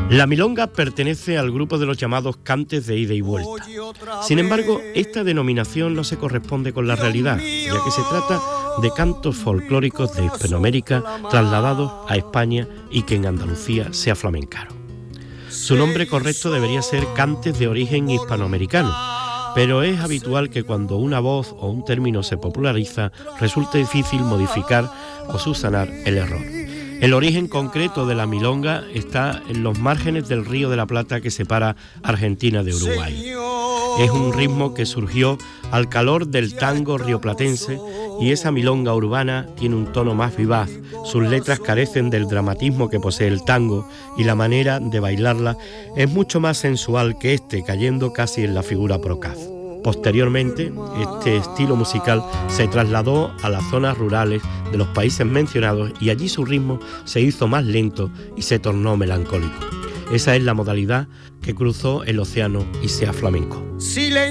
La milonga pertenece al grupo de los llamados cantes de ida y vuelta. Sin embargo, esta denominación no se corresponde con la realidad, ya que se trata de cantos folclóricos de Hispanoamérica trasladados a España y que en Andalucía se aflamencaron. Su nombre correcto debería ser cantes de origen hispanoamericano, pero es habitual que cuando una voz o un término se populariza resulte difícil modificar o subsanar el error. El origen concreto de la milonga está en los márgenes del Río de la Plata que separa Argentina de Uruguay. Es un ritmo que surgió al calor del tango rioplatense y esa milonga urbana tiene un tono más vivaz. Sus letras carecen del dramatismo que posee el tango y la manera de bailarla es mucho más sensual que cayendo casi en la figura procaz. Posteriormente, este estilo musical se trasladó a las zonas rurales de los países mencionados y allí su ritmo se hizo más lento y se tornó melancólico. Esa es la modalidad que cruzó el océano y se aflamencó.